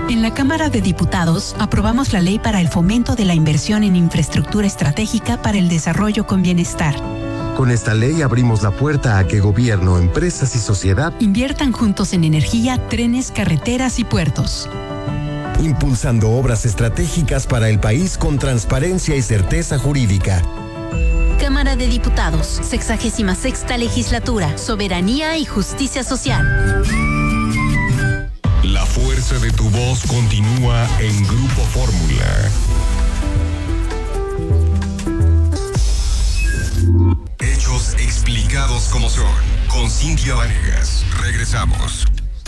En la Cámara de Diputados aprobamos la ley para el fomento de la inversión en infraestructura estratégica para el desarrollo con bienestar. Con esta ley abrimos la puerta a que gobierno, empresas y sociedad inviertan juntos en energía, trenes, carreteras y puertos. Impulsando obras estratégicas para el país con transparencia y certeza jurídica. Cámara de Diputados, 66ª Legislatura, Soberanía y Justicia Social. La fuerza de tu voz continúa en Grupo Fórmula. Hechos explicados como son, con Cintia Vanegas. Regresamos.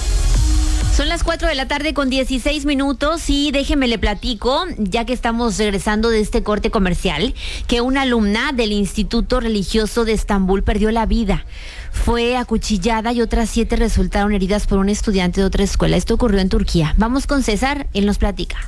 Son las 4 de la tarde con 16 minutos y déjeme le platico, ya que estamos regresando de este corte comercial, que una alumna del Instituto Religioso de Estambul perdió la vida. Fue acuchillada y otras 7 resultaron heridas por un estudiante de otra escuela. Esto ocurrió en Turquía. Vamos con César, él nos platica.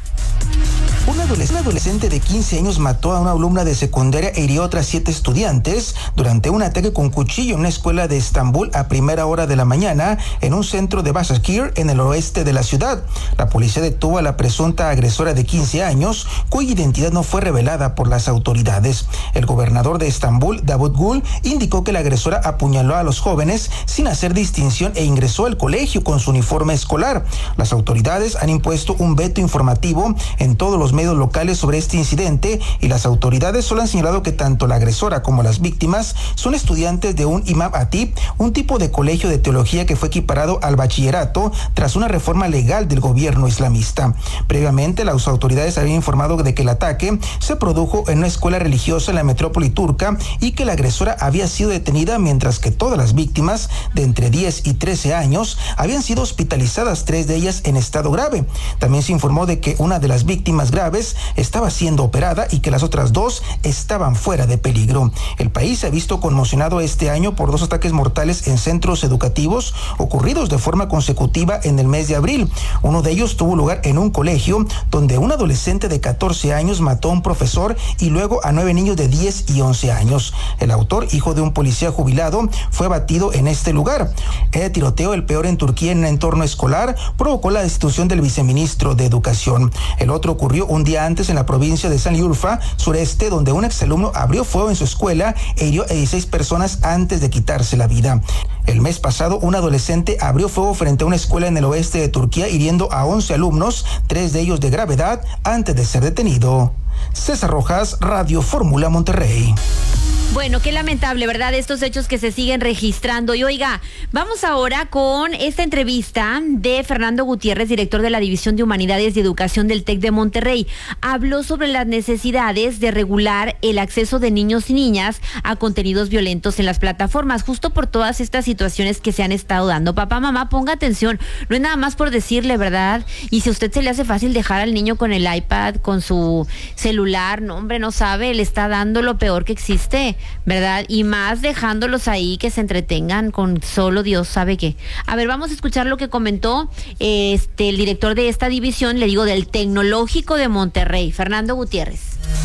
Un adolescente de 15 años mató a una alumna de secundaria e hirió a otras 7 estudiantes durante un ataque con cuchillo en una escuela de Estambul a primera hora de la mañana en un centro de Başakşehir en el oeste de la ciudad. La policía detuvo a la presunta agresora de 15 años, cuya identidad no fue revelada por las autoridades. El gobernador de Estambul, Davut Gül, indicó que la agresora apuñaló a los jóvenes sin hacer distinción e ingresó al colegio con su uniforme escolar. Las autoridades han impuesto un veto informativo en todos los medios locales sobre este incidente y las autoridades solo han señalado que tanto la agresora como las víctimas son estudiantes de un Imam Hatip, un tipo de colegio de teología que fue equiparado al bachillerato tras una reforma legal del gobierno islamista. Previamente, las autoridades habían informado de que el ataque se produjo en una escuela religiosa en la metrópoli turca y que la agresora había sido detenida, mientras que todas las víctimas de entre 10 y 13 años habían sido hospitalizadas, 3 de ellas en estado grave. También se informó de que una de las víctimas graves estaba siendo operada y que las otras 2 estaban fuera de peligro. El país se ha visto conmocionado este año por 2 ataques mortales en centros educativos ocurridos de forma consecutiva en el mes de abril. Uno de ellos tuvo lugar en un colegio donde un adolescente de 14 años mató a un profesor y luego a 9 niños de 10 y 11 años. El autor, hijo de un policía jubilado, fue abatido en este lugar. El tiroteo, el peor en Turquía en un entorno escolar, provocó la destitución del viceministro de Educación. El otro ocurrió un día antes en la provincia de Şanlıurfa, sureste, donde un exalumno abrió fuego en su escuela e hirió a 16 personas antes de quitarse la vida. El mes pasado, un adolescente abrió fuego frente a una escuela en el oeste de Turquía, hiriendo a 11 alumnos, 3 de ellos de gravedad, antes de ser detenido. César Rojas, Radio Fórmula, Monterrey. Bueno, qué lamentable, ¿verdad? Estos hechos que se siguen registrando. Y oiga, vamos ahora con esta entrevista de Fernando Gutiérrez, director de la División de Humanidades y Educación del TEC de Monterrey. Habló sobre las necesidades de regular el acceso de niños y niñas a contenidos violentos en las plataformas, justo por todas estas situaciones que se han estado dando. Papá, mamá, ponga atención. No es nada más por decirle, ¿verdad? Y si a usted se le hace fácil dejar al niño con el iPad, con su celular, no, hombre, no sabe, le está dando lo peor que existe, ¿verdad? Y más dejándolos ahí que se entretengan con solo Dios sabe qué. A ver, vamos a escuchar lo que comentó el director de esta división, le digo, del Tecnológico de Monterrey, Fernando Gutiérrez.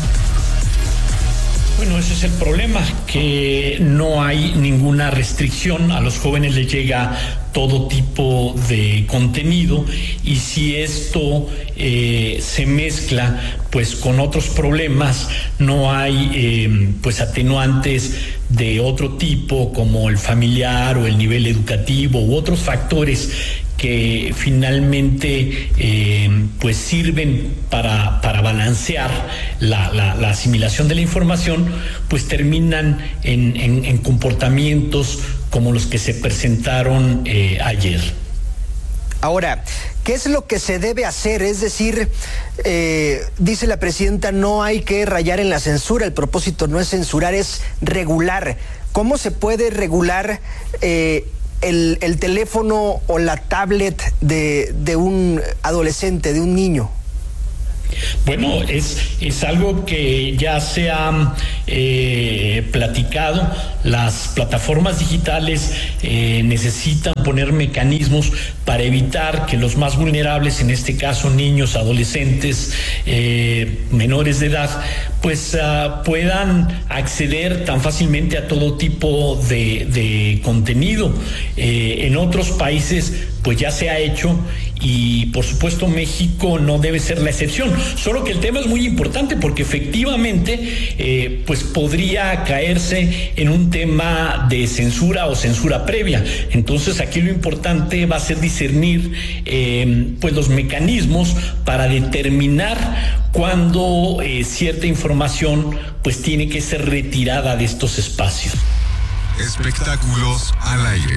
Bueno, ese es el problema, que no hay ninguna restricción, a los jóvenes les llega todo tipo de contenido, y si esto se mezcla pues con otros problemas, no hay pues atenuantes de otro tipo como el familiar o el nivel educativo u otros factores que finalmente pues sirven para balancear la asimilación de la información, pues terminan en comportamientos como los que se presentaron ayer. Ahora, ¿qué es lo que se debe hacer? Es decir, dice la presidenta, no hay que rayar en la censura, el propósito no es censurar, es regular. ¿Cómo se puede regular el teléfono o la tablet de un adolescente, de un niño? Bueno, es algo que ya se ha platicado. Las plataformas digitales necesitan poner mecanismos para evitar que los más vulnerables, en este caso niños, adolescentes, menores de edad, pues puedan acceder tan fácilmente a todo tipo de contenido. En otros países pues ya se ha hecho, y por supuesto México no debe ser la excepción, solo que el tema es muy importante porque efectivamente pues podría caerse en un tema de censura o censura previa. Entonces aquí lo importante va a ser discernir pues los mecanismos para determinar cuándo cierta información pues tiene que ser retirada de estos espacios. Espectáculos al aire.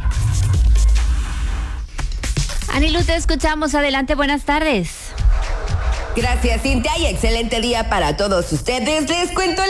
Anilu, te escuchamos. Adelante, buenas tardes. Gracias, Cintia, y excelente día para todos ustedes. Les cuento.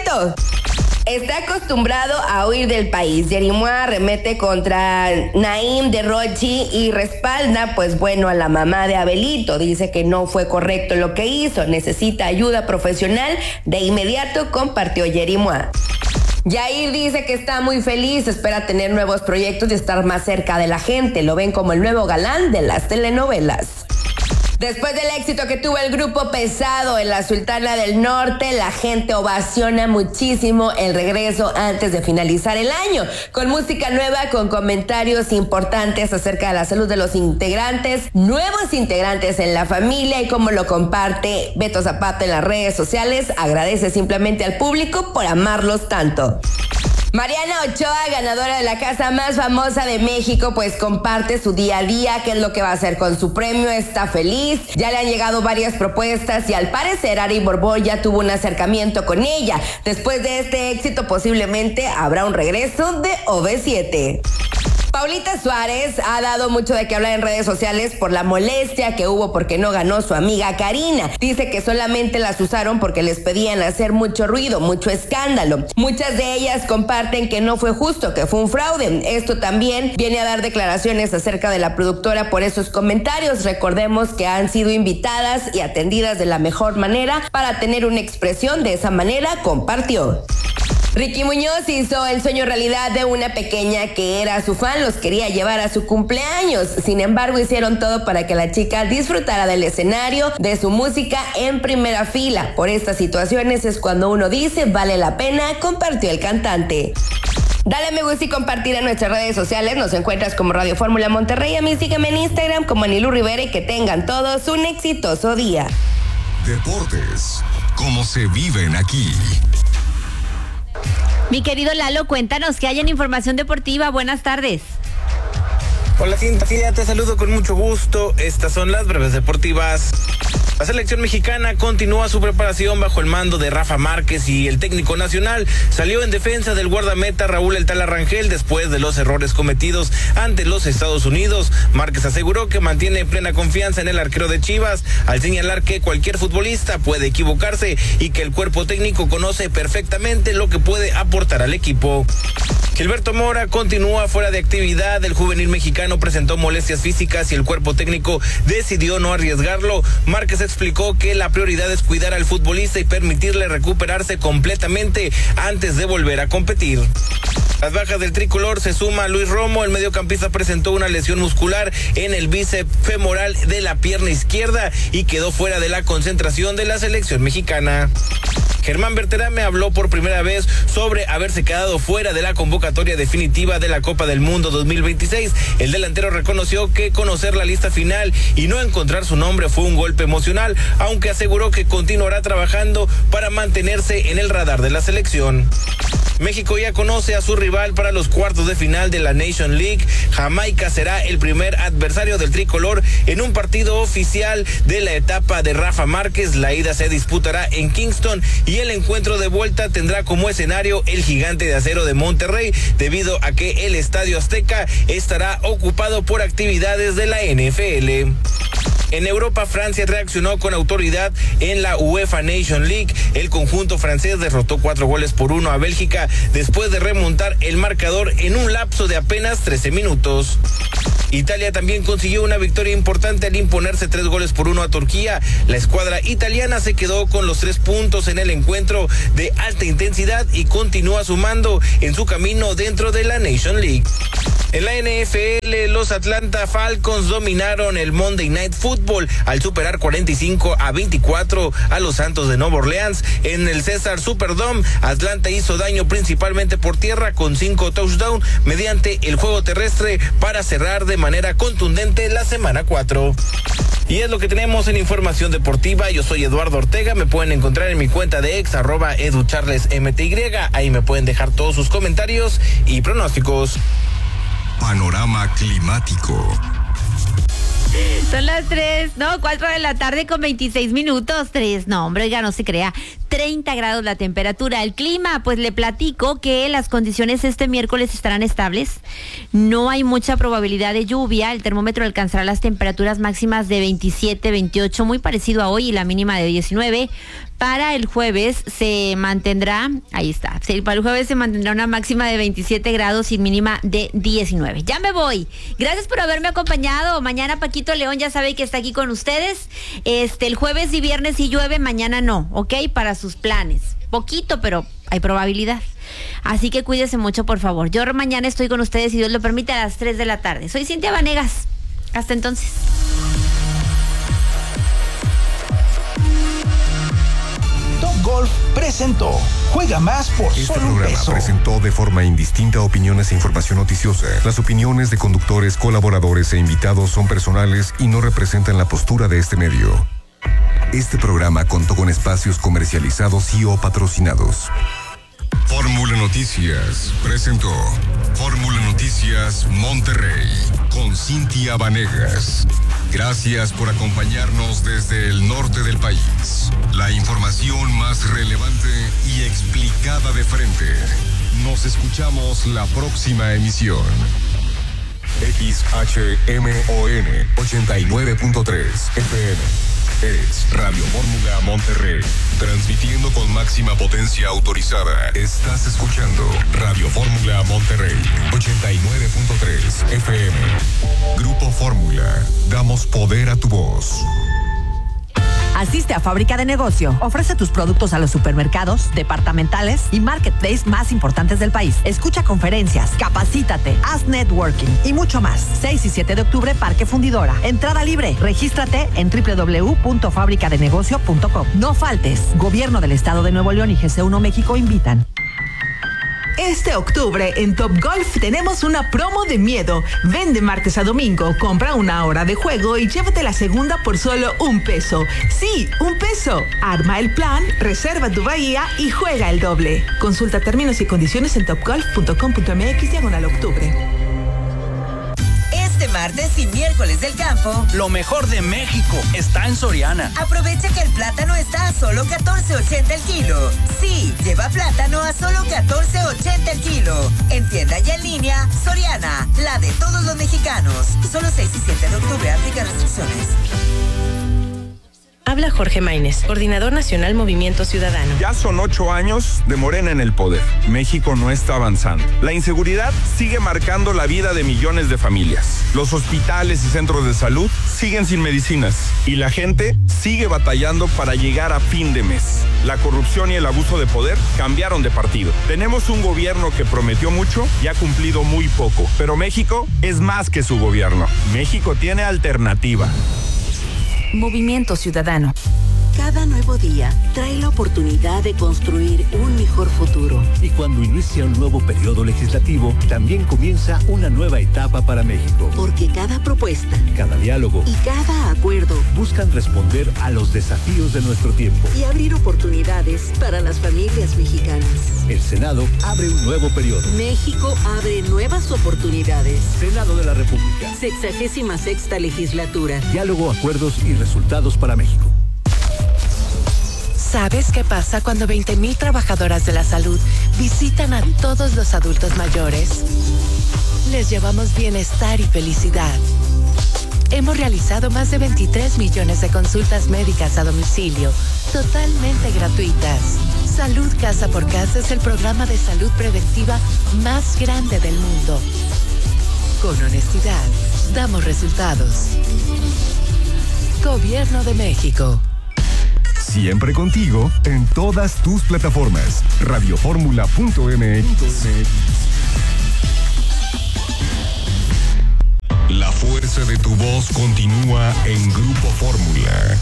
Está acostumbrado a huir del país. Yerimoa arremete contra Naim de Rochi y respalda, pues bueno, a la mamá de Abelito. Dice que no fue correcto lo que hizo, necesita ayuda profesional. De inmediato compartió Yerimoa. Yair dice que está muy feliz, espera tener nuevos proyectos y estar más cerca de la gente. Lo ven como el nuevo galán de las telenovelas. Después del éxito que tuvo el grupo Pesado en la Sultana del Norte, la gente ovaciona muchísimo el regreso antes de finalizar el año, con música nueva, con comentarios importantes acerca de la salud de los integrantes, nuevos integrantes en la familia y cómo lo comparte Beto Zapata en las redes sociales. Agradece simplemente al público por amarlos tanto. Mariana Ochoa, ganadora de la casa más famosa de México, pues comparte su día a día, qué es lo que va a hacer con su premio, está feliz, ya le han llegado varias propuestas y al parecer Ari Borbón ya tuvo un acercamiento con ella. Después de este éxito posiblemente habrá un regreso de OV7. Paulita Suárez ha dado mucho de qué hablar en redes sociales por la molestia que hubo porque no ganó su amiga Karina. Dice que solamente las usaron porque les pedían hacer mucho ruido, mucho escándalo. Muchas de ellas comparten que no fue justo, que fue un fraude. Esto también viene a dar declaraciones acerca de la productora por esos comentarios. Recordemos que han sido invitadas y atendidas de la mejor manera para tener una expresión. De esa manera compartió. Ricky Muñoz hizo el sueño realidad de una pequeña que era su fan, los quería llevar a su cumpleaños. Sin embargo, hicieron todo para que la chica disfrutara del escenario, de su música en primera fila. Por estas situaciones es cuando uno dice, vale la pena, compartió el cantante. Dale me gusta y compartir en nuestras redes sociales. Nos encuentras como Radio Fórmula Monterrey. A mí sígueme en Instagram como Anilu Rivera y que tengan todos un exitoso día. Deportes, como se viven aquí. Mi querido Lalo, cuéntanos que hay en información deportiva. Buenas tardes. Hola Cintia, te saludo con mucho gusto. Estas son las breves deportivas. La selección mexicana continúa su preparación bajo el mando de Rafa Márquez y el técnico nacional salió en defensa del guardameta Raúl El Tala Rangel después de los errores cometidos ante los Estados Unidos. Márquez aseguró que mantiene plena confianza en el arquero de Chivas al señalar que cualquier futbolista puede equivocarse y que el cuerpo técnico conoce perfectamente lo que puede aportar al equipo. Gilberto Mora continúa fuera de actividad. El juvenil mexicano presentó molestias físicas y el cuerpo técnico decidió no arriesgarlo. Márquez explicó que la prioridad es cuidar al futbolista y permitirle recuperarse completamente antes de volver a competir. Las bajas del tricolor se suma a Luis Romo. El mediocampista presentó una lesión muscular en el bíceps femoral de la pierna izquierda y quedó fuera de la concentración de la selección mexicana. Germán Berterame habló por primera vez sobre haberse quedado fuera de la convocatoria definitiva de la Copa del Mundo 2026. El delantero reconoció que conocer la lista final y no encontrar su nombre fue un golpe emocional, aunque aseguró que continuará trabajando para mantenerse en el radar de la selección. México ya conoce a su rival para los cuartos de final de la Nation League. Jamaica será el primer adversario del tricolor en un partido oficial de la etapa de Rafa Márquez. La ida se disputará en Kingston y el encuentro de vuelta tendrá como escenario el Gigante de Acero de Monterrey, debido a que el Estadio Azteca estará ocupado por actividades de la NFL. En Europa, Francia reaccionó con autoridad en la UEFA Nation League. El conjunto francés derrotó 4-1 a Bélgica después de remontar el marcador en un lapso de apenas 13 minutos. Italia también consiguió una victoria importante al imponerse 3-1 a Turquía. La escuadra italiana se quedó con los 3 puntos en el encuentro de alta intensidad y continúa sumando en su camino dentro de la Nation League. En la NFL, los Atlanta Falcons dominaron el Monday Night Football al superar 45-24 a los Santos de Nueva Orleans. En el César Superdome, Atlanta hizo daño principalmente por tierra con 5 touchdowns mediante el juego terrestre para cerrar de manera contundente la semana 4. Y es lo que tenemos en información deportiva. Yo soy Eduardo Ortega. Me pueden encontrar en mi cuenta de ex, @educharlesmty. Ahí me pueden dejar todos sus comentarios y pronósticos. Panorama climático. Son las 4 de la tarde con 26 minutos. 3, no, hombre, oiga, no se crea. 30 grados la temperatura. El clima, pues le platico que las condiciones este miércoles estarán estables. No hay mucha probabilidad de lluvia. El termómetro alcanzará las temperaturas máximas de 27, 28, muy parecido a hoy, y la mínima de 19. Para el jueves se mantendrá, ahí está, para el jueves se mantendrá una máxima de 27 grados y mínima de 19. Ya me voy. Gracias por haberme acompañado. Mañana Paquito León ya sabe que está aquí con ustedes. El jueves y viernes sí llueve, mañana no, ¿ok? Para sus planes. Poquito, pero hay probabilidad. Así que cuídese mucho, por favor. Yo mañana estoy con ustedes, si Dios lo permite, a las 3 de la tarde. Soy Cintia Vanegas. Hasta entonces. Golf presentó Juega Más por Este solo un programa peso. presentó de forma indistinta opiniones e información noticiosa. Las opiniones de conductores, colaboradores e invitados son personales y no representan la postura de este medio. Este programa contó con espacios comercializados y o patrocinados. Fórmula Noticias presentó Fórmula Noticias Monterrey con Cintia Vanegas. Gracias por acompañarnos desde el norte del país. La información más relevante y explicada de frente. Nos escuchamos la próxima emisión. XHMON 89.3 FM. Es Radio Fórmula Monterrey, transmitiendo con máxima potencia autorizada. Estás escuchando Radio Fórmula Monterrey, 89.3 FM. Grupo Fórmula, damos poder a tu voz. Asiste a Fábrica de Negocio. Ofrece tus productos a los supermercados, departamentales y marketplace más importantes del país. Escucha conferencias, capacítate, haz networking y mucho más. 6 y 7 de octubre, Parque Fundidora. Entrada libre. Regístrate en www.fabricadenegocio.com. No faltes. Gobierno del Estado de Nuevo León y GC1 México invitan. Este octubre en Top Golf tenemos una promo de miedo. Vende martes a domingo, compra una hora de juego y llévate la segunda por solo $1. Sí, $1. Arma el plan, reserva tu bahía y juega el doble. Consulta términos y condiciones en topgolf.com.mx/octubre. Este martes y miércoles del campo, lo mejor de México está en Soriana. Aprovecha que el plátano está a solo $14.80 el kilo. Sí, lleva plátano a solo $14.80 el kilo. En tienda y en línea, Soriana, la de todos los mexicanos. Solo 6 y 7 de octubre, aplica restricciones. Habla Jorge Maínez, coordinador nacional Movimiento Ciudadano. Ya son 8 años de Morena en el poder. México no está avanzando. La inseguridad sigue marcando la vida de millones de familias. Los hospitales y centros de salud siguen sin medicinas. Y la gente sigue batallando para llegar a fin de mes. La corrupción y el abuso de poder cambiaron de partido. Tenemos un gobierno que prometió mucho y ha cumplido muy poco. Pero México es más que su gobierno. México tiene alternativa. Movimiento Ciudadano. Cada nuevo día trae la oportunidad de construir un mejor futuro. Y cuando inicia un nuevo periodo legislativo, también comienza una nueva etapa para México. Porque cada propuesta, cada diálogo y cada acuerdo buscan responder a los desafíos de nuestro tiempo y abrir oportunidades para las familias mexicanas. El Senado abre un nuevo periodo. México abre nuevas oportunidades. Senado de la República. 66ª legislatura. Diálogo, acuerdos y resultados para México. ¿Sabes qué pasa cuando 20,000 trabajadoras de la salud visitan a todos los adultos mayores? Les llevamos bienestar y felicidad. Hemos realizado más de 23 millones de consultas médicas a domicilio, totalmente gratuitas. Salud Casa por Casa es el programa de salud preventiva más grande del mundo. Con honestidad, damos resultados. Gobierno de México. Siempre contigo en todas tus plataformas. Radioformula.mx. La fuerza de tu voz continúa en Grupo Fórmula.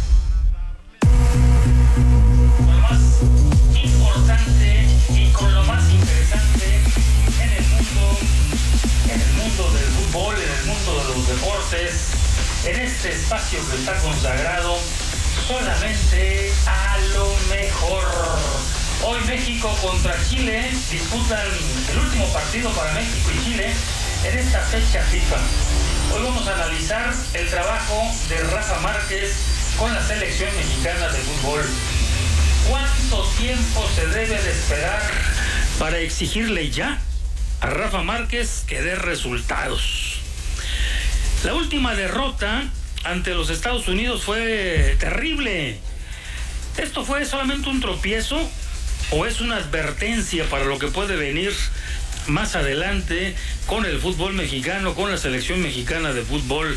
Con lo más importante y con lo más interesante en el mundo del fútbol. fútbol, en el mundo de los deportes, en este espacio que está consagrado solamente a lo mejor. Hoy México contra Chile disputan el último partido para México y Chile en esta fecha FIFA. Hoy vamos a analizar el trabajo de Rafa Márquez con la selección mexicana de fútbol. ¿Cuánto tiempo se debe de esperar para exigirle ya a Rafa Márquez que dé resultados? La última derrota ante los Estados Unidos fue terrible. ¿Esto fue solamente un tropiezo o es una advertencia para lo que puede venir más adelante con el fútbol mexicano, con la selección mexicana de fútbol?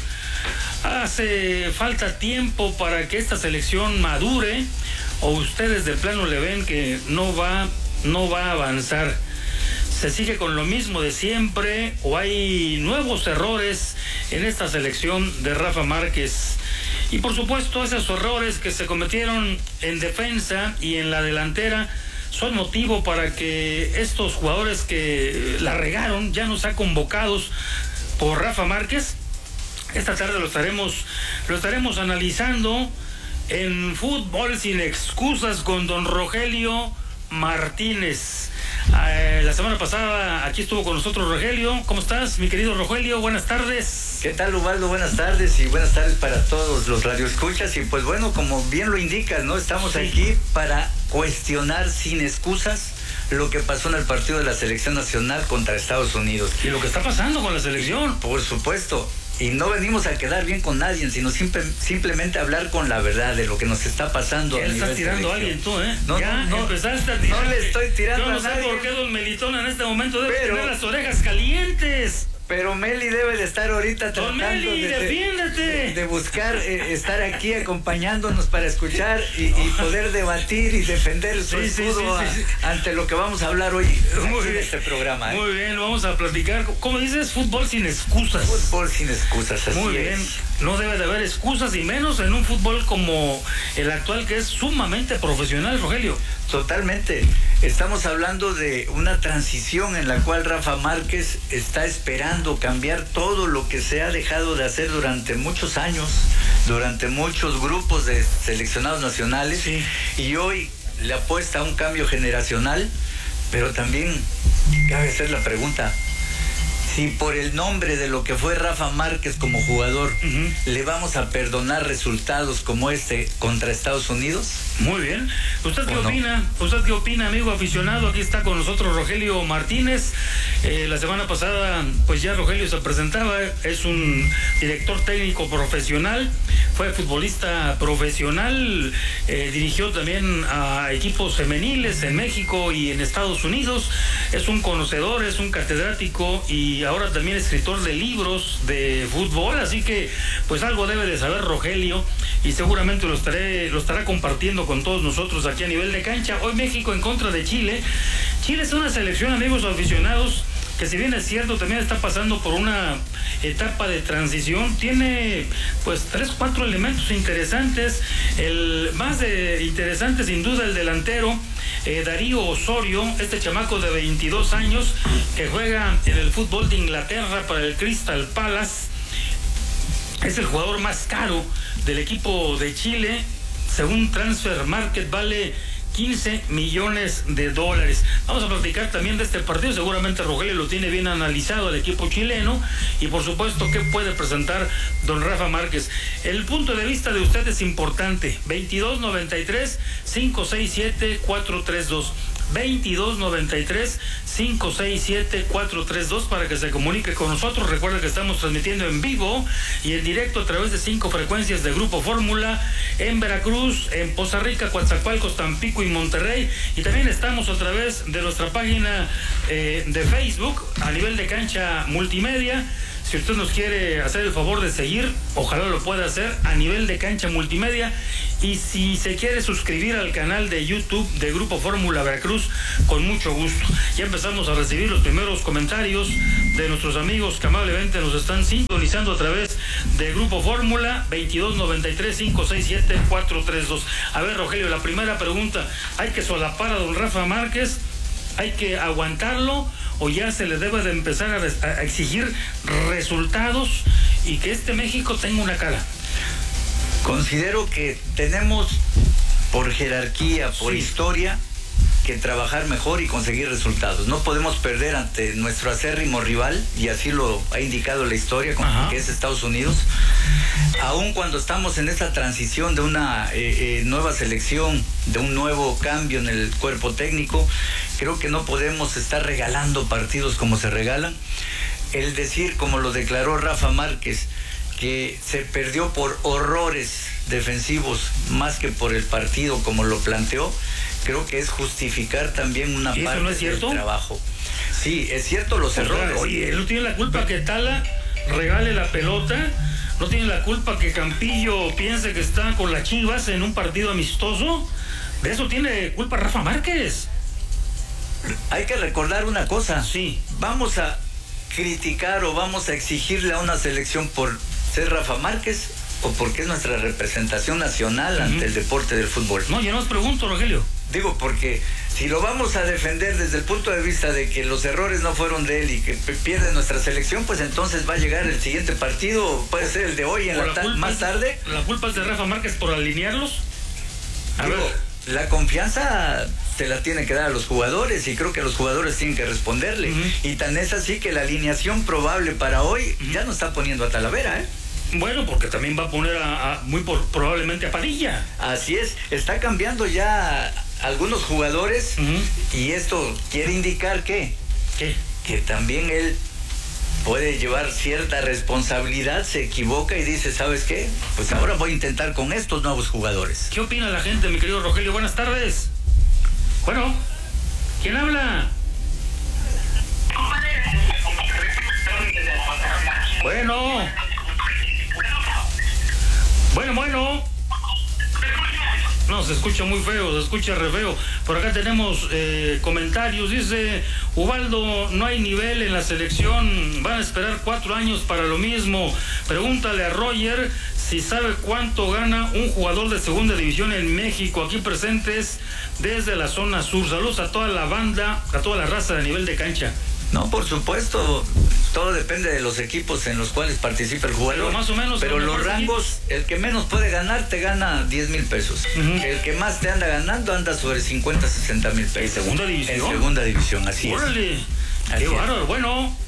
¿Hace falta tiempo para que esta selección madure o ustedes de plano le ven que no va a avanzar? ¿Se sigue con lo mismo de siempre o hay nuevos errores en esta selección de Rafa Márquez? Y por supuesto esos errores que se cometieron en defensa y en la delantera son motivo para que estos jugadores que la regaron ya no sean convocados por Rafa Márquez. Esta tarde lo estaremos analizando en Fútbol Sin Excusas con don Rogelio Martínez. La semana pasada aquí estuvo con nosotros Rogelio. ¿Cómo estás, mi querido Rogelio? Buenas tardes. ¿Qué tal, Ubaldo? Buenas tardes y buenas tardes para todos los radioescuchas. Y pues bueno, como bien lo indicas, ¿no? Estamos aquí para cuestionar sin excusas lo que pasó en el partido de la selección nacional contra Estados Unidos. Y lo que está pasando con la selección. Por supuesto. Y no venimos a quedar bien con nadie, sino simplemente hablar con la verdad de lo que nos está pasando. Ya le estás tirando a alguien tú, ¿eh? No, no empezaste a tirar. No le estoy tirando a nadie. Yo no sé por qué don Melitón en este momento debe tener las orejas calientes. Pero Meli debe de estar ahorita tratando de buscar estar aquí acompañándonos para escuchar y poder debatir y defender su escudo ante lo que vamos a hablar hoy en este programa. Muy bien, vamos a platicar. ¿Cómo dices? Fútbol sin excusas. Fútbol sin excusas, así Muy bien. No debe de haber excusas y menos en un fútbol como el actual, que es sumamente profesional, Rogelio. Totalmente. Estamos hablando de una transición en la cual Rafa Márquez está esperando cambiar todo lo que se ha dejado de hacer durante muchos años, durante muchos grupos de seleccionados nacionales, y hoy le apuesta a un cambio generacional, pero también cabe hacer la pregunta: si por el nombre de lo que fue Rafa Márquez como jugador, le vamos a perdonar resultados como este contra Estados Unidos. Muy bien. ¿Usted qué opina? ¿Usted qué opina, amigo aficionado? Aquí está con nosotros Rogelio Martínez. La semana pasada, pues ya Rogelio se presentaba. Es un director técnico profesional. Fue futbolista profesional. Dirigió también a equipos femeniles en México y en Estados Unidos. Es un conocedor, es un catedrático y ahora también escritor de libros de fútbol, así que pues algo debe de saber Rogelio y seguramente lo estará compartiendo con todos nosotros aquí a nivel de cancha. Hoy México en contra de Chile. Chile es una selección, amigos aficionados, que si bien es cierto también está pasando por una etapa de transición, tiene pues 3-4 elementos interesantes. El más interesante sin duda el delantero Darío Osorio, este chamaco de 22 años que juega en el fútbol de Inglaterra para el Crystal Palace. Es el jugador más caro del equipo de Chile. Según Transfer Market vale $15 millones. Vamos a platicar también de este partido. Seguramente Rogelio lo tiene bien analizado, el equipo chileno, y por supuesto qué puede presentar don Rafa Márquez. El punto de vista de usted es importante. 2293-567-432 2293-567-432 para que se comunique con nosotros. Recuerda que estamos transmitiendo en vivo y en directo a través de 5 frecuencias de Grupo Fórmula en Veracruz, en Poza Rica, Coatzacoalcos, Tampico y Monterrey, y también estamos a través de nuestra página de Facebook a nivel de cancha multimedia. Si usted nos quiere hacer el favor de seguir, ojalá lo pueda hacer a nivel de cancha multimedia. Y si se quiere suscribir al canal de YouTube de Grupo Fórmula Veracruz, con mucho gusto. Ya empezamos a recibir los primeros comentarios de nuestros amigos que amablemente nos están sintonizando a través de Grupo Fórmula. 2293-567-432. A ver, Rogelio, la primera pregunta: ¿hay que solapar a don Rafa Márquez hay que aguantarlo o ya se le debe de empezar a exigir resultados y que este México tenga una cara? Considero que tenemos por jerarquía, por historia, que trabajar mejor y conseguir resultados. No podemos perder ante nuestro acérrimo rival, y así lo ha indicado la historia, que es Estados Unidos. Aun cuando estamos en esta transición de una nueva selección, de un nuevo cambio en el cuerpo técnico, creo que no podemos estar regalando partidos como se regalan. El decir, como lo declaró Rafa Márquez, que se perdió por horrores defensivos más que por el partido como lo planteó, creo que es justificar también una parte no es cierto? del trabajo. Sí, es cierto los errores. Oye, él no tiene la culpa que Tala regale la pelota, no tiene la culpa que Campillo piense que está con las Chivas en un partido amistoso. De eso tiene culpa Rafa Márquez. Hay que recordar una cosa. Sí. Vamos a criticar o vamos a exigirle a una selección por ser Rafa Márquez o porque es nuestra representación nacional ante el deporte del fútbol. No, yo no os pregunto, Rogelio. Digo, porque si lo vamos a defender desde el punto de vista de que los errores no fueron de él y que pierde nuestra selección, pues entonces va a llegar el siguiente partido, puede ser el de hoy, más tarde. ¿La culpa es de Rafa Márquez por alinearlos? La confianza se la tiene que dar a los jugadores y creo que los jugadores tienen que responderle. Y tan es así que la alineación probable para hoy ya no está poniendo a Talavera, ¿eh? Bueno, porque también va a poner probablemente a Padilla. Así es, está cambiando ya algunos jugadores y esto quiere indicar que también él puede llevar cierta responsabilidad, se equivoca y dice, ¿sabes qué? Pues ahora voy a intentar con estos nuevos jugadores. ¿Qué opina la gente, mi querido Rogelio? Buenas tardes. Bueno, ¿quién habla? Bueno. No, se escucha muy feo, se escucha re feo. Por acá tenemos comentarios. Dice Ubaldo, no hay nivel en la selección, van a esperar 4 años para lo mismo. Pregúntale a Roger si sabe cuánto gana un jugador de segunda división en México. Aquí presentes desde la zona sur. Saludos a toda la banda, a toda la raza de nivel de cancha. No, por supuesto, todo depende de los equipos en los cuales participa el jugador. Pero más o menos. Pero los rangos, el que menos puede ganar te gana 10,000 pesos. El que más te anda ganando anda sobre 50, 60 mil pesos. ¿En segunda división? En segunda división, así ¡Órale! es. ¡Qué bárbaro! Bueno,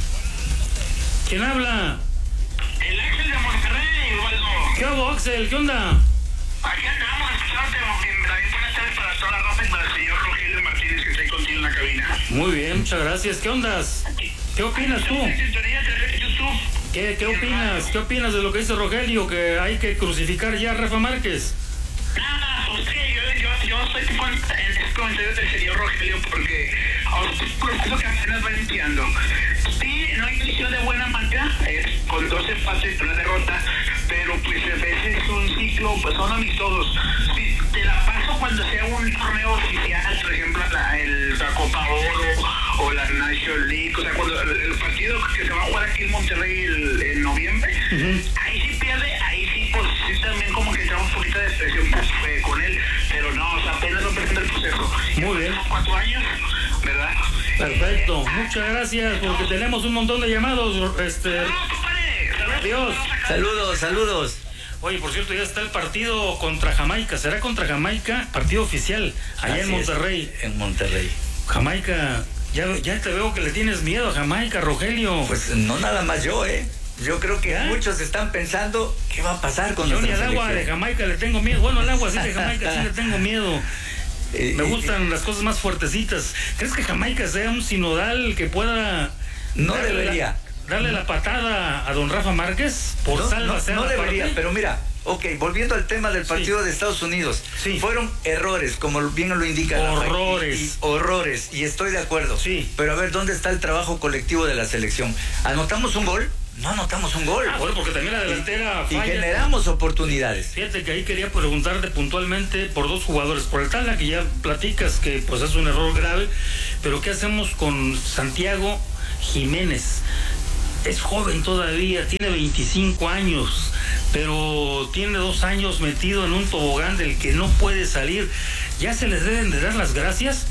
¿quién habla? El Axel de Monterrey, Ubaldo. ¿Qué hago, Axel? ¿Qué onda? Aquí andamos, escuchándote. También buenas tardes para toda la raza y para el señor Rogelio Martínez que está ahí contigo en la cabina. Muy bien, muchas gracias. ¿Qué ondas? ¿Qué opinas tú? ¿Qué opinas? ¿Qué opinas de lo que dice Rogelio, que hay que crucificar ya a Rafa Márquez? Nada, pues sí, yo estoy tipo en ese comentario del señor Rogelio porque es lo que apenas va limpiando. Sí, no inició de buena manera, con 2 empates y 1 derrota, pero pues a veces es un ciclo, pues son amistosos. Sí, te la paso cuando sea un torneo oficial, por ejemplo la Copa Oro o la National League, o sea, cuando el partido que se va a jugar aquí en Monterrey en noviembre, ahí sí pierde, ahí sí, pues sí también como que entramos un poquito de presión pues, con él, pero no, o sea, apenas no presenta el proceso. Muy bien. 4 años, ¿verdad? Perfecto, muchas gracias, porque tenemos un montón de llamados, Adiós. Saludos. Oye, por cierto, ya está el partido contra Jamaica. ¿Será contra Jamaica? Partido oficial, allá en Monterrey. En Monterrey. Jamaica, ya te veo que le tienes miedo a Jamaica, Rogelio. Pues no nada más yo, Yo creo que muchos están pensando qué va a pasar con yo nuestra ni al agua de Jamaica le tengo miedo. Bueno, al agua sí de Jamaica sí le tengo miedo. Me gustan las cosas más fuertecitas. ¿Crees que Jamaica sea un sinodal que pueda... No debería. ¿Darle la patada a don Rafa Márquez? No debería, pero mira, volviendo al tema del partido de Estados Unidos, fueron errores, como bien lo indica horrores, y estoy de acuerdo. Sí. Pero a ver, ¿dónde está el trabajo colectivo de la selección? ¿Anotamos un gol? No anotamos un gol. Bueno, porque también la delantera falla. Y generamos oportunidades. Fíjate que ahí quería preguntarte puntualmente por 2 jugadores. Por el Tala, que ya platicas que pues es un error grave, pero ¿qué hacemos con Santiago Jiménez? Es joven todavía, tiene 25 años, pero tiene 2 años metido en un tobogán del que no puede salir. ¿Ya se les deben de dar las gracias?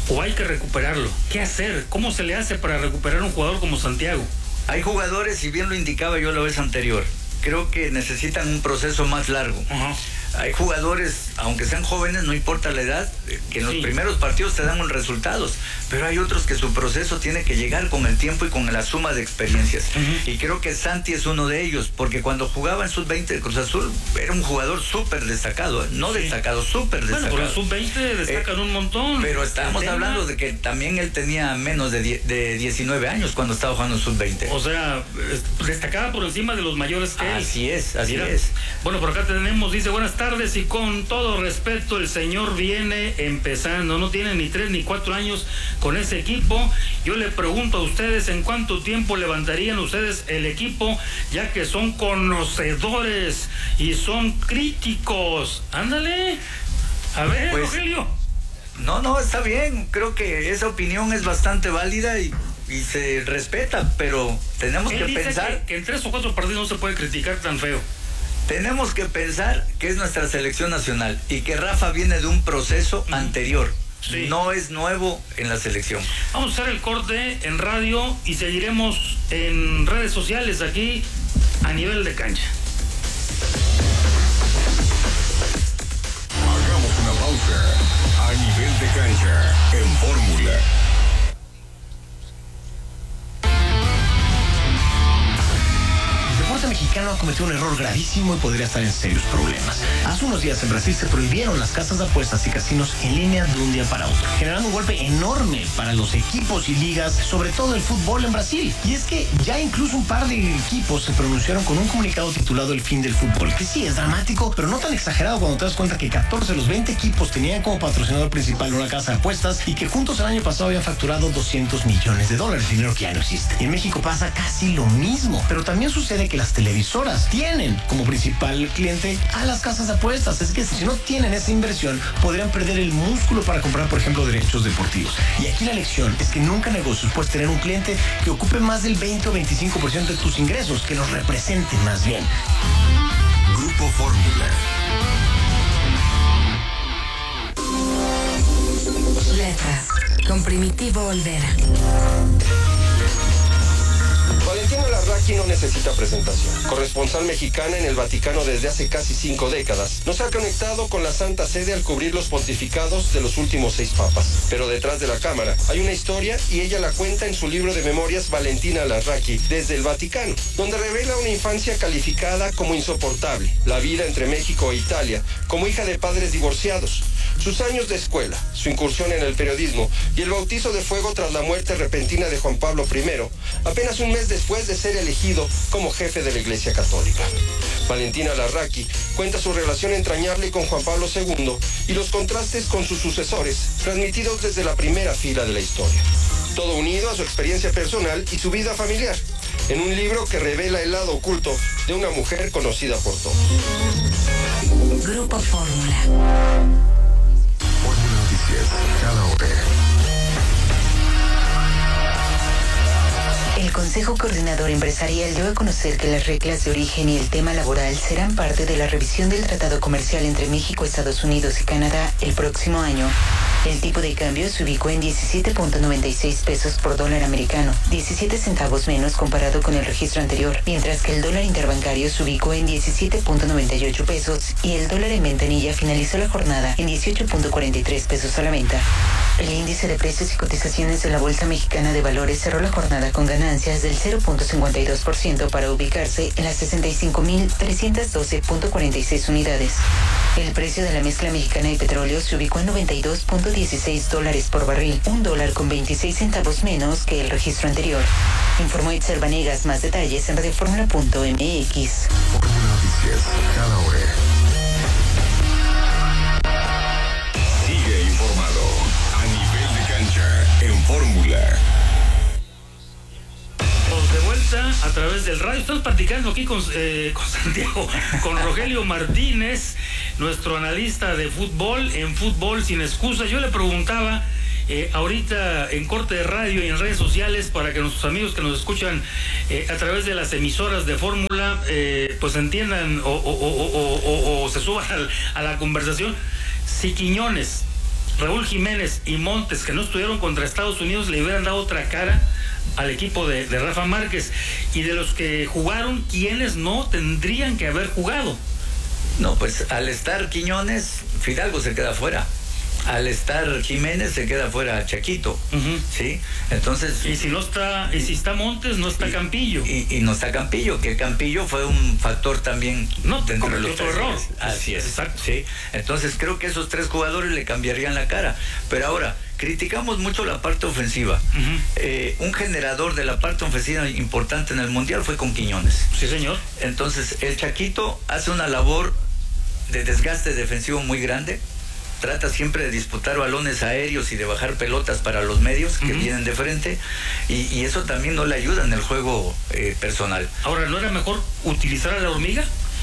o hay que recuperarlo? ¿Qué hacer? ¿Cómo se le hace para recuperar un jugador como Santiago? Hay jugadores, si bien lo indicaba yo la vez anterior, creo que necesitan un proceso más largo. Hay jugadores, aunque sean jóvenes, no importa la edad, que en los primeros partidos te dan unos resultados, pero hay otros que su proceso tiene que llegar con el tiempo y con la suma de experiencias. Y creo que Santi es uno de ellos, porque cuando jugaba en Sub-20 de Cruz Azul, era un jugador súper destacado, destacado, súper destacado. Bueno, pero en Sub-20 destacan un montón. Pero estamos hablando de que también él tenía menos de 19 años cuando estaba jugando en Sub-20. O sea, destacaba por encima de los mayores que él. Así es. Bueno, por acá tenemos, dice, buenas tardes, y con todo respeto, el señor viene empezando, no tiene ni 3 ni 4 años con ese equipo. Yo le pregunto a ustedes, ¿en cuánto tiempo levantarían ustedes el equipo, ya que son conocedores y son críticos? Ándale, a ver, Rogelio. No, está bien, creo que esa opinión es bastante válida y se respeta, pero tenemos que pensar que en 3 o 4 partidos no se puede criticar tan feo. Tenemos que pensar que es nuestra selección nacional y que Rafa viene de un proceso anterior. No es nuevo en la selección. Vamos a hacer el corte en radio y seguiremos en redes sociales aquí a nivel de cancha. Hagamos una pausa. A nivel de cancha, en Fórmula. El deporte mexicano ha cometido un error gravísimo y podría estar en serios problemas. Hace unos días en Brasil se prohibieron las casas de apuestas y casinos en línea de un día para otro, generando un golpe enorme para los equipos y ligas, sobre todo el fútbol en Brasil. Y es que ya incluso un par de equipos se pronunciaron con un comunicado titulado El fin del fútbol, que sí es dramático, pero no tan exagerado cuando te das cuenta que 14 de los 20 equipos tenían como patrocinador principal una casa de apuestas y que juntos el año pasado habían facturado $200 millones, dinero que ya no existe. Y en México pasa casi lo mismo, pero también sucede que las televisoras tienen como principal cliente a las casas de apuestas. Es que si no tienen esa inversión, podrían perder el músculo para comprar, por ejemplo, derechos deportivos. Y aquí la lección es que nunca en negocios puedes tener un cliente que ocupe más del 20 o 25% de tus ingresos, que los represente más bien. Grupo Fórmula. Letras, con Primitivo Olvera. Valentina Larraqui no necesita presentación. Corresponsal mexicana en el Vaticano desde hace casi 5 décadas, nos ha conectado con la Santa Sede al cubrir los pontificados de los últimos 6 papas. Pero detrás de la cámara hay una historia y ella la cuenta en su libro de memorias Valentina Larraqui desde el Vaticano, donde revela una infancia calificada como insoportable, la vida entre México e Italia, como hija de padres divorciados, sus años de escuela, su incursión en el periodismo y el bautizo de fuego tras la muerte repentina de Juan Pablo I, apenas un mes después de ser elegido como jefe de la Iglesia Católica. Valentina Larraqui cuenta su relación entrañable con Juan Pablo II y los contrastes con sus sucesores, transmitidos desde la primera fila de la historia. Todo unido a su experiencia personal y su vida familiar, en un libro que revela el lado oculto de una mujer conocida por todos. Grupo Fórmula. Fórmula Noticias, cada hora. El Consejo Coordinador Empresarial dio a conocer que las reglas de origen y el tema laboral serán parte de la revisión del Tratado Comercial entre México, Estados Unidos y Canadá el próximo año. El tipo de cambio se ubicó en 17.96 pesos por dólar americano, 17 centavos menos comparado con el registro anterior, mientras que el dólar interbancario se ubicó en 17.98 pesos y el dólar en ventanilla finalizó la jornada en 18.43 pesos a la venta. El índice de precios y cotizaciones de la Bolsa Mexicana de Valores cerró la jornada con ganancias del 0.52% para ubicarse en las 65.312.46 unidades. El precio de la mezcla mexicana de petróleo se ubicó en $92.16 por barril, $1.26 centavos menos que el registro anterior. Informó Itzel Vanegas. Más detalles en radioformula.mx. Fórmula Noticias, cada hora. Sigue informado a nivel de cancha en Fórmula. De vuelta a través del radio. Estamos platicando aquí con Santiago, con Rogelio Martínez, nuestro analista de fútbol, en Fútbol Sin Excusas. Yo le preguntaba ahorita en corte de radio y en redes sociales, para que nuestros amigos que nos escuchan a través de las emisoras de Fórmula pues entiendan o se suban a la conversación, si Quiñones Raúl Jiménez y Montes, que no estuvieron contra Estados Unidos, le hubieran dado otra cara al equipo de Rafa Márquez. Y de los que jugaron, ¿quiénes no tendrían que haber jugado? No, pues al estar Quiñones, Fidalgo se queda fuera. Al estar Jiménez se queda fuera Chaquito, ¿sí? Entonces... Y si está Montes, no está Campillo. Y no está Campillo, que Campillo fue un factor también dentro de los otro error. Así es, exacto. ¿Sí? Entonces creo que esos 3 jugadores le cambiarían la cara. Pero ahora, criticamos mucho la parte ofensiva. Un generador de la parte ofensiva importante en el Mundial fue con Quiñones. Sí, señor. Entonces, el Chaquito hace una labor de desgaste defensivo muy grande. Trata siempre de disputar balones aéreos y de bajar pelotas para los medios que vienen de frente, y eso también no le ayuda en el juego personal. Ahora, ¿no era mejor utilizar a la Hormiga?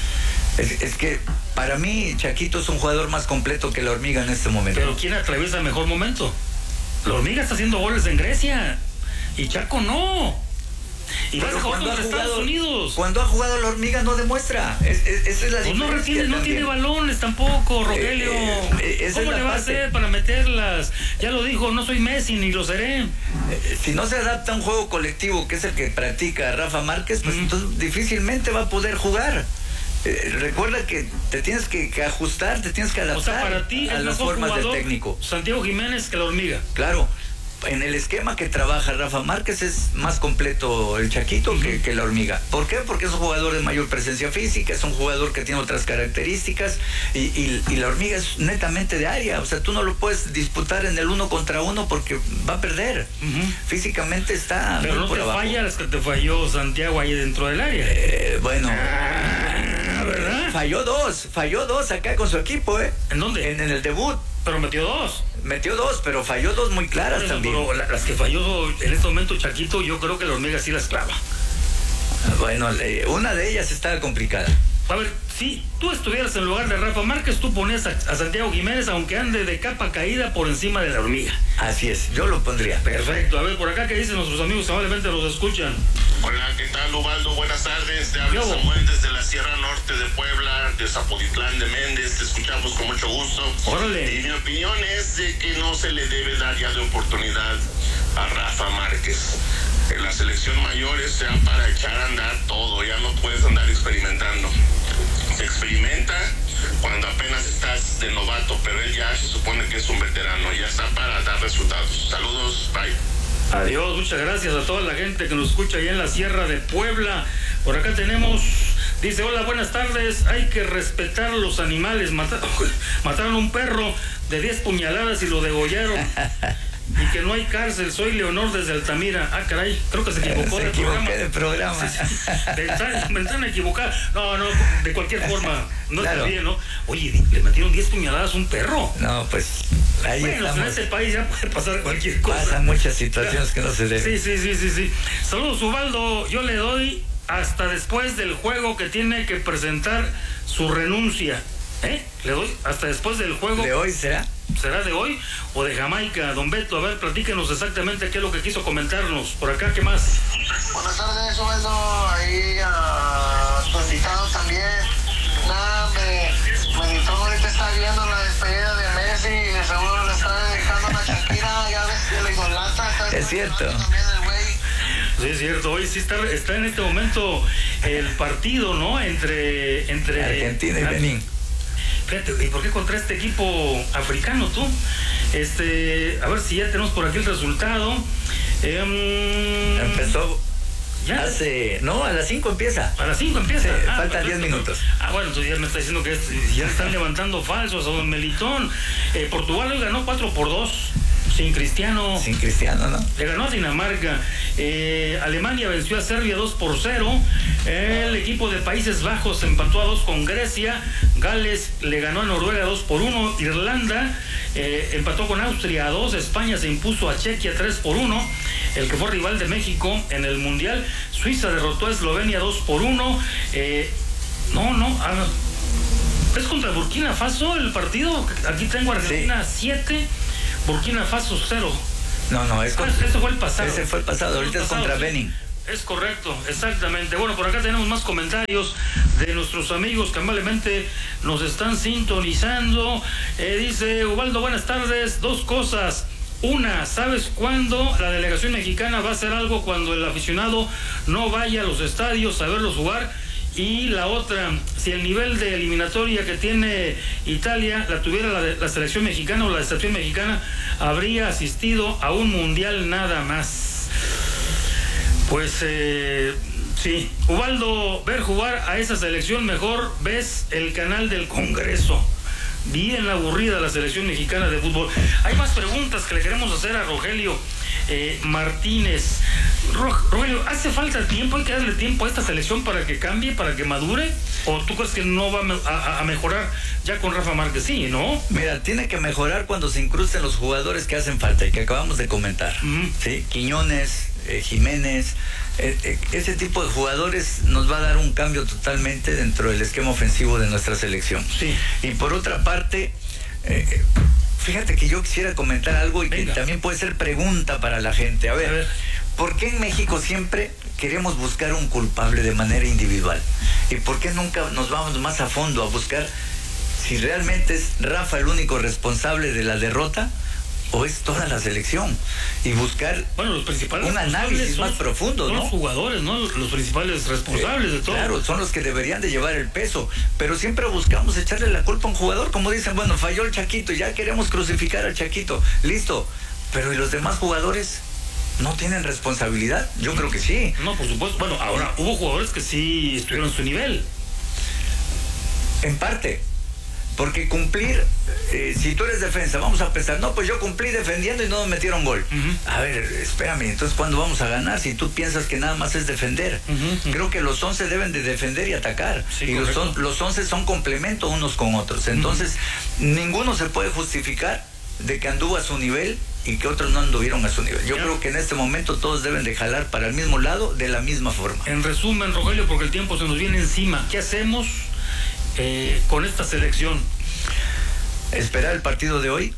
Es que para mí Chaquito es un jugador más completo que la Hormiga en este momento. Pero ¿quién atraviesa el mejor momento? La Hormiga está haciendo goles en Grecia y Chaco no. Y vas a jugar contra Estados Unidos. Cuando ha jugado la Hormiga no demuestra. Esa es la diferencia. No tiene balones tampoco, Rogelio. ¿Cómo le va a hacer para meterlas? Ya lo dijo, no soy Messi ni lo seré. Si no se adapta a un juego colectivo, que es el que practica Rafa Márquez, pues entonces difícilmente va a poder jugar. Recuerda que te tienes que ajustar, te tienes que adaptar, o sea, para ti a las formas del técnico. Santiago Jiménez que la Hormiga. Claro. En el esquema que trabaja Rafa Márquez es más completo el Chaquito que la Hormiga. ¿Por qué? Porque es un jugador de mayor presencia física, es un jugador que tiene otras características, y la Hormiga es netamente de área. O sea, tú no lo puedes disputar en el 1 contra 1 porque va a perder. Físicamente está pero no por te abajo. Falla las que te falló Santiago ahí dentro del área. Bueno, ¿verdad? Falló dos acá con su equipo, ¿En dónde? En el debut. Pero metió 2. Metió 2, pero falló 2 muy claras también. Pero las que falló en este momento Chaquito, yo creo que la Hormiga sí las clava. Bueno, una de ellas está complicada. A ver, si tú estuvieras en lugar de Rafa Márquez, tú ponías a Santiago Jiménez, aunque ande de capa caída, por encima de la Hormiga. Así es, yo lo pondría. Perfecto. A ver, por acá, ¿qué dicen nuestros amigos que amablemente nos escuchan? Hola, ¿qué tal, Ubaldo? Buenas tardes. Te habla Samuel desde la Sierra Norte de Puebla, de Zapotitlán de Méndez. Te escuchamos con mucho gusto. ¡Órale! Y mi opinión es de que no se le debe dar ya de oportunidad a Rafa Márquez. En la selección mayor es ya para echar a andar todo, ya no puedes andar experimentando. Se experimenta cuando apenas estás de novato, pero él ya se supone que es un veterano, ya está para dar resultados. Saludos, bye. Adiós, muchas gracias a toda la gente que nos escucha allá en la Sierra de Puebla. Por acá tenemos, dice, hola, buenas tardes, hay que respetar a los animales. Mataron un perro de 10 puñaladas y lo degollaron. Y que no hay cárcel, soy Leonor desde Altamira. Ah, caray, creo que se equivocó del programa. Ventana equivocada. No, de cualquier forma, no claro. Está bien, ¿no? Oye, le metieron 10 puñaladas a un perro. No, pues ahí bueno, estamos. En este país ya puede pasar cualquier cosa. Pasan muchas situaciones que no se deben. Sí. Saludos, Ubaldo. Yo le doy hasta después del juego que tiene que presentar su renuncia. Le doy hasta después del juego. ¿De hoy será? ¿Será de hoy o de Jamaica? Don Beto, a ver, platíquenos exactamente qué es lo que quiso comentarnos. Por acá, ¿qué más? Buenas tardes, Ubaldo. Ahí a su invitado también. Nada, me editó, ahorita está viendo la despedida de Messi y de seguro le está dedicando una Shakira. Ya ves que le idolatra. Es cierto. Sí, es cierto. Hoy sí está en este momento el partido, ¿no? Entre Argentina y Benín. Fíjate, ¿y por qué contra este equipo africano tú? A ver si ya tenemos por aquí el resultado. Empezó ¿ya? A las 5 empieza. A las 5 empieza. Sí, faltan 10 minutos. Bueno, entonces ya me está diciendo que ya están levantando falsos a don Melitón. Portugal hoy ganó 4-2. Sin Cristiano, ¿no? Le ganó a Dinamarca. Alemania venció a Serbia 2-0. El equipo de Países Bajos empató a 2 con Grecia. Gales le ganó a Noruega 2-1. Irlanda empató con Austria a 2. España se impuso a Chequia 3-1. El que fue rival de México en el Mundial. Suiza derrotó a Eslovenia 2-1. Es contra Burkina Faso el partido. Aquí tengo Argentina 7. Burkina Faso 0. No, ese fue el pasado. Ese fue el pasado, ahorita es contra Benin. Es correcto, exactamente. Bueno, por acá tenemos más comentarios de nuestros amigos que amablemente nos están sintonizando. Dice Ubaldo, buenas tardes. Dos cosas. Una, ¿sabes cuándo la delegación mexicana va a hacer algo cuando el aficionado no vaya a los estadios a verlos jugar? Y la otra, si el nivel de eliminatoria que tiene Italia la tuviera la selección mexicana o la selección mexicana, habría asistido a un mundial nada más. Pues sí, Ubaldo, ver jugar a esa selección, mejor ves el canal del Congreso. Bien aburrida la selección mexicana de fútbol. Hay más preguntas que le queremos hacer a Rogelio Martínez. Rogelio, ¿hace falta tiempo? ¿Hay que darle tiempo a esta selección para que cambie, para que madure? ¿O tú crees que no va a mejorar ya con Rafa Márquez? Sí, ¿no? Mira, tiene que mejorar cuando se incrusten los jugadores que hacen falta y que acabamos de comentar. ¿Sí? Quiñones, Jiménez, ese tipo de jugadores nos va a dar un cambio totalmente dentro del esquema ofensivo de nuestra selección. Sí. Y por otra parte, fíjate que yo quisiera comentar algo y que también puede ser pregunta para la gente. A ver, ¿por qué en México siempre queremos buscar un culpable de manera individual? ¿Y por qué nunca nos vamos más a fondo a buscar si realmente es Rafa el único responsable de la derrota o es toda la selección? Y buscar los principales un análisis más profundo, son ¿no? Los jugadores, ¿no? Los principales responsables de todo. Claro, son los que deberían de llevar el peso, pero siempre buscamos echarle la culpa a un jugador, como dicen, bueno, falló el Chaquito, ya queremos crucificar al Chaquito, listo, pero ¿y los demás jugadores? ¿No tienen responsabilidad? Yo creo que sí. No, por supuesto. Bueno, ahora hubo jugadores que sí estuvieron en su nivel. En parte. Porque cumplir, si tú eres defensa, vamos a pensar, no, pues yo cumplí defendiendo y no me metieron gol. A ver, espérame, entonces ¿cuándo vamos a ganar? Si tú piensas que nada más es defender. Creo que los 11 deben de defender y atacar. Sí, y los 11 son complemento unos con otros. Entonces, ninguno se puede justificar de que anduvo a su nivel y que otros no anduvieron a su nivel. Yo creo que en este momento todos deben de jalar para el mismo lado de la misma forma. En resumen, Rogelio, porque el tiempo se nos viene encima, ¿qué hacemos con esta selección? Esperar el partido de hoy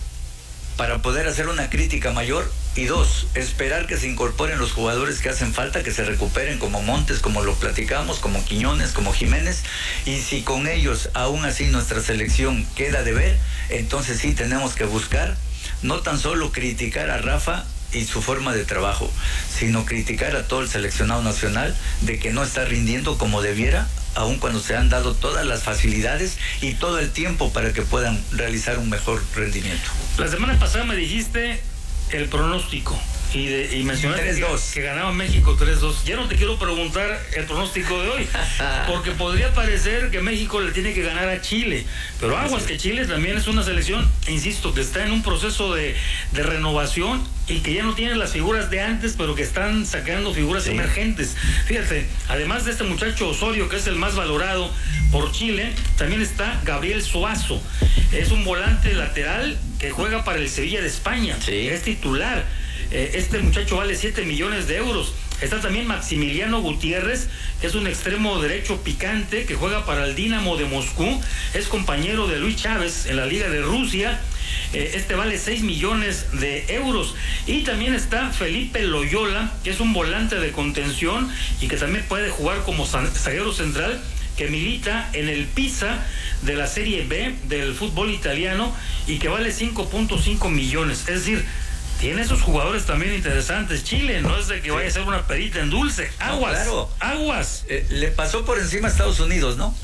para poder hacer una crítica mayor, y dos, esperar que se incorporen los jugadores que hacen falta, que se recuperen, como Montes, como lo platicamos, como Quiñones, como Jiménez, y si con ellos aún así nuestra selección queda de ver, entonces sí tenemos que buscar no tan solo criticar a Rafa y su forma de trabajo, sino criticar a todo el seleccionado nacional de que no está rindiendo como debiera, aun cuando se han dado todas las facilidades y todo el tiempo para que puedan realizar un mejor rendimiento. La semana pasada me dijiste el pronóstico y mencionaste que ganaba México 3-2. Ya no te quiero preguntar el pronóstico de hoy, porque podría parecer que México le tiene que ganar a Chile, pero aguas que Chile también es una selección, insisto, que está en un proceso de renovación y que ya no tiene las figuras de antes, pero que están sacando figuras emergentes. Fíjate, además de este muchacho Osorio, que es el más valorado por Chile, también está Gabriel Suazo. Es un volante lateral que juega para el Sevilla de España. Es titular. Este muchacho vale 7 millones de euros. Está también Maximiliano Gutiérrez, que es un extremo derecho picante que juega para el Dinamo de Moscú. Es compañero de Luis Chávez en la Liga de Rusia. Este vale 6 millones de euros. Y también está Felipe Loyola, que es un volante de contención y que también puede jugar como zaguero central, que milita en el Pisa de la Serie B del fútbol italiano y que vale 5.5 millones. Es decir, tiene esos jugadores también interesantes. Chile no es de que vaya a ser una perita en dulce. Aguas, no, claro. Aguas. Le pasó por encima a Estados Unidos, ¿no?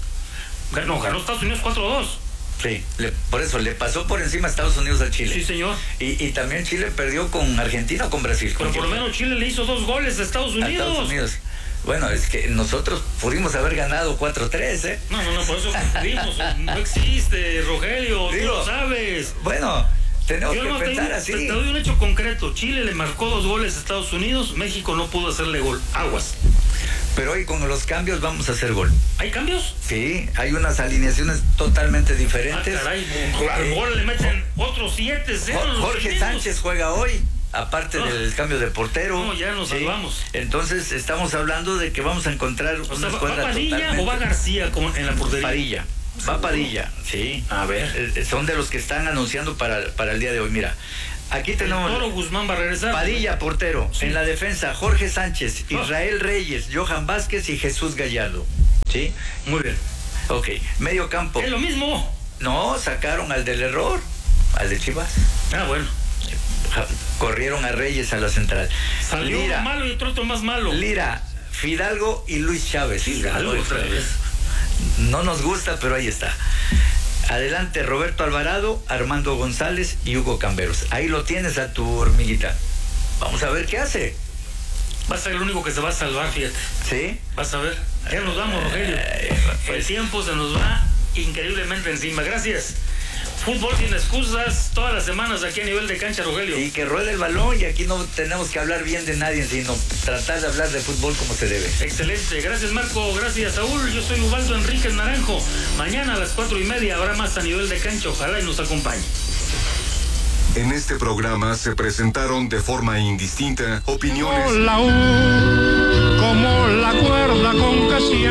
Ganó Estados Unidos 4-2. Sí, por eso le pasó por encima a Estados Unidos a Chile. Sí, señor. Y también Chile perdió con Argentina o con Brasil. Pero por lo menos Chile le hizo 2 goles a Estados Unidos. A Estados Unidos. Bueno, es que nosotros pudimos haber ganado 4-3, ¿eh? No, por eso confundimos. No existe, Rogelio, tú lo sabes. Bueno, tenemos que pensar así. Te doy un hecho concreto. Chile le marcó 2 goles a Estados Unidos, México no pudo hacerle gol. Aguas. Pero hoy con los cambios vamos a hacer gol. ¿Hay cambios? Sí, hay unas alineaciones totalmente diferentes. Caray, al gol le meten otros 7-0. Jorge Sánchez juega hoy. Aparte del cambio de portero. No, ya nos salvamos. Entonces estamos hablando de que vamos a encontrar una escuadra. ¿Va Padilla o va García en la portería? Padilla. Va Padilla, sí. A ver. Son de los que están anunciando para el día de hoy. Mira, Aquí tenemos Toro Guzmán va a regresar. Padilla, portero. Sí. En la defensa, Jorge Sánchez, Israel Reyes, Johan Vázquez y Jesús Gallardo. ¿Sí? Muy bien. Ok. Medio campo. Es lo mismo. No, sacaron al del error, al de Chivas. Ah, bueno. Corrieron a Reyes a la central. Salió uno malo y otro más malo. Lira, Fidalgo y Luis Chávez. Fidalgo otra vez. No nos gusta, pero ahí está. Adelante, Roberto Alvarado, Armando González y Hugo Camberos. Ahí lo tienes a tu hormiguita. Vamos a ver qué hace. Va a ser el único que se va a salvar, fíjate. ¿Sí? Vas a ver. Ya nos vamos, Rogelio. El tiempo se nos va increíblemente encima. Gracias. Fútbol sin excusas, todas las semanas aquí a nivel de cancha, Rogelio. Y que ruede el balón, y aquí no tenemos que hablar bien de nadie, sino tratar de hablar de fútbol como se debe. Excelente, gracias Marco, gracias Saúl, yo soy Ubaldo Enríquez Naranjo. Mañana a las 4:30 habrá más a nivel de cancha, ojalá y nos acompañe. En este programa se presentaron de forma indistinta opiniones. Como la cuerda con que